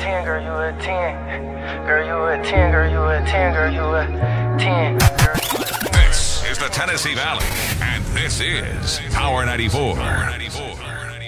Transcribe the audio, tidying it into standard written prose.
10, girl, you a 10. Girl, you a 10, girl, you a 10, girl, you a 10. This is the Tennessee Valley, and this is Power 94.